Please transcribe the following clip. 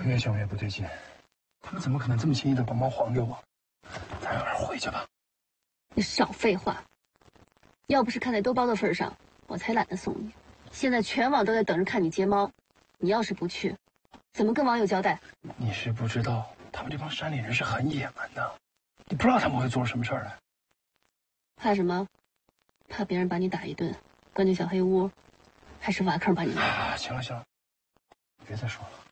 我越想越不对劲，他们怎么可能这么轻易的把猫还给我？咱让人回去吧。 你少废话！要不是看在兜包的份上，我才懒得送你。现在全网都在等着看你接猫，你要是不去，怎么跟网友交代？ 你是不知道，他们这帮山里人是很野蛮的，你不知道他们会做出什么事儿来。 怕什么？怕别人把你打一顿，关进小黑屋，还是挖坑把你埋？ 行了行了，别再说了。